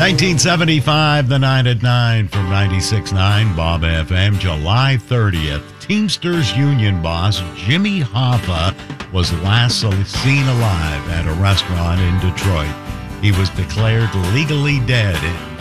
1975, The Night at 9 from 96.9 Bob FM, July 30th. Teamsters Union boss Jimmy Hoffa was last seen alive at a restaurant in Detroit. He was declared legally dead